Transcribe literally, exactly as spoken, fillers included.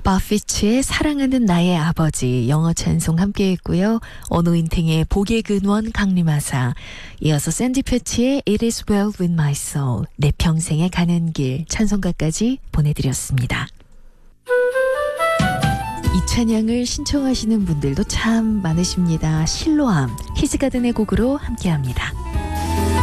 바피츠의 사랑하는 나의 아버지 영어 찬송 함께 했고요. 어노인팅의 복의 근원 강림하사, 이어서 샌디 패치의 It is well with my soul, 내 평생에 가는 길 찬송가까지 보내드렸습니다. 이 찬양을 신청하시는 분들도 참 많으십니다. 실로암, 히즈가든의 곡으로 함께합니다.